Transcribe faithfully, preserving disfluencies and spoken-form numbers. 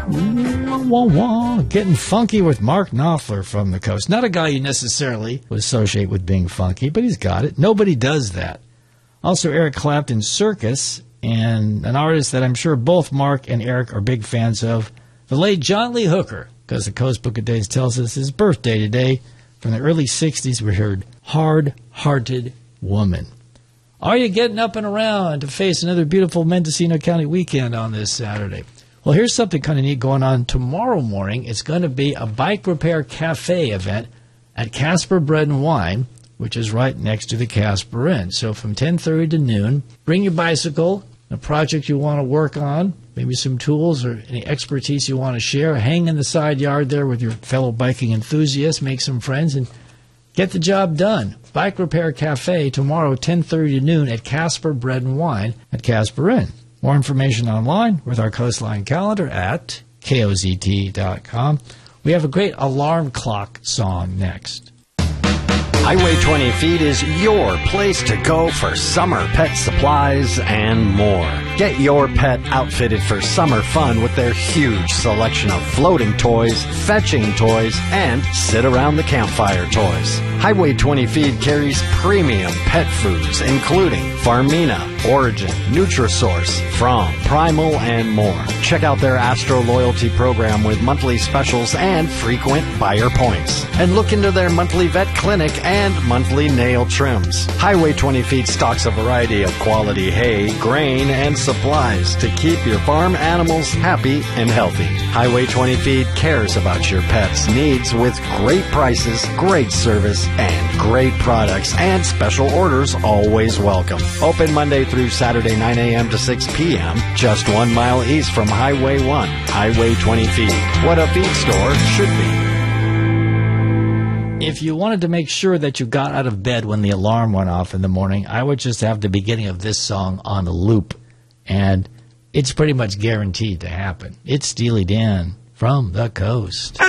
Wah, wah, wah. Getting funky with Mark Knopfler from the coast. Not a guy you necessarily would associate with being funky, but he's got it. Nobody does that. Also, Eric Clapton's Circus, and an artist that I'm sure both Mark and Eric are big fans of, the late John Lee Hooker, because the Coast Book of Days tells us his birthday today. From the early sixties, we heard Hard-Hearted Woman. Are you getting up and around to face another beautiful Mendocino County weekend on this Saturday? Well, here's something kind of neat going on tomorrow morning. It's going to be a bike repair cafe event at Casper Bread and Wine, which is right next to the Casper Inn. So from ten thirty to noon, bring your bicycle, a project you want to work on, maybe some tools or any expertise you want to share. Hang in the side yard there with your fellow biking enthusiasts, make some friends, and get the job done. Bike Repair Cafe tomorrow, ten thirty to noon at Casper Bread and Wine at Casper Inn. More information online with our Coastline calendar at K O Z T dot com. We have a great alarm clock song next. Highway twenty Feet is your place to go for summer pet supplies and more. Get your pet outfitted for summer fun with their huge selection of floating toys, fetching toys, and sit around the campfire toys. Highway twenty Feet carries premium pet foods including Farmina, Origin, Nutrisource, From, Primal, and more. Check out their Astro Loyalty program with monthly specials and frequent buyer points. And look into their monthly vet clinic and monthly nail trims. Highway twenty Feet stocks a variety of quality hay, grain, and supplies to keep your farm animals happy and healthy. Highway twenty Feet cares about your pet's needs with great prices, great service, and great products, and special orders always welcome. Open Monday through Saturday, nine a.m. to six p.m., just one mile east from Highway one. Highway twenty Feet. What a feed store should be. If you wanted to make sure that you got out of bed when the alarm went off in the morning, I would just have the beginning of this song on a loop, and it's pretty much guaranteed to happen. It's Steely Dan from the coast.